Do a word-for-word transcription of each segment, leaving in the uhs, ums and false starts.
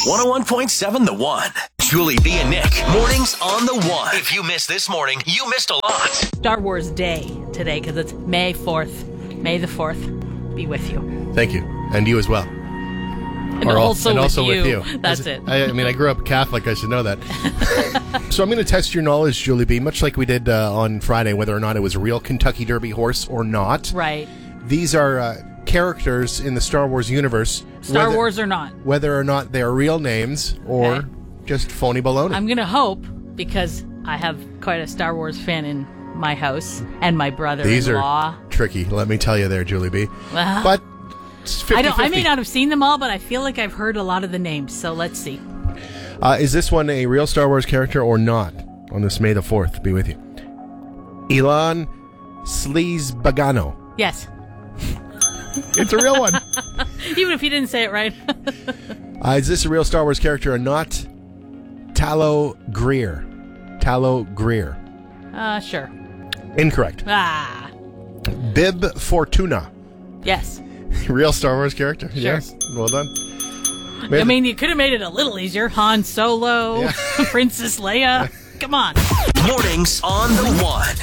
one oh one point seven The One. Julie B and Nick, mornings on The One. If you missed this morning, you missed a lot. Star Wars Day today because it's May fourth. May the fourth be with you. Thank you. And you as well. And Or al- also, and with, also you. with you. That's Is it. I, I mean, I grew up Catholic. I should know that. So I'm going to test your knowledge, Julie B., much like we did uh, on Friday, whether or not it was a real Kentucky Derby horse or not. Right. These are uh, characters in the Star Wars universe. Star whether, Wars or not. Whether or not they are real names or Okay. just phony baloney. I'm going to hope, because I have quite a Star Wars fan in my house and my brother-in-law. These are tricky, let me tell you there, Julie B. Well, But it's fifty I don't. I fifty. may not have seen them all, but I feel like I've heard a lot of the names. So let's see. Uh, is this one a real Star Wars character or not? On this May the fourth, be with you. Elon Sleazebagano. Yes. It's a real one. Even if you didn't say it right. uh, is this a real Star Wars character or not? Tallow Greer. Tallow Greer. Uh, sure. Incorrect. Ah. Bib Fortuna. Yes. Real Star Wars character? Sure. Yes. Well done. I mean, you could have made it a little easier. Han Solo, Yeah. Princess Leia. Come on. Mornings on The One.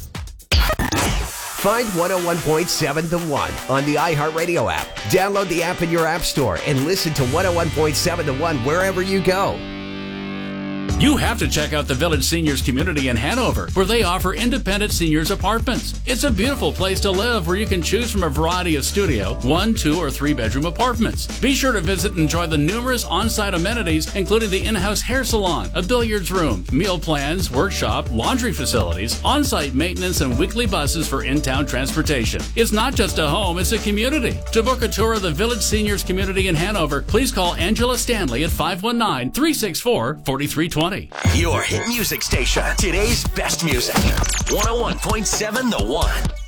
Find one oh one point seven The One on the iHeartRadio app. Download the app in your app store and listen to one oh one point seven The One wherever you go. You have to check out the Village Seniors Community in Hanover, where they offer independent seniors apartments. It's a beautiful place to live where you can choose from a variety of studio, one, two, or three bedroom apartments. Be sure to visit and enjoy the numerous on-site amenities, including the in-house hair salon, a billiards room, meal plans, workshop, laundry facilities, on-site maintenance, and weekly buses for in-town transportation. It's not just a home, it's a community. To book a tour of the Village Seniors Community in Hanover, please call Angela Stanley at five one nine, three six four, four three two zero. Your hit music station. Today's best music. one oh one point seven The One.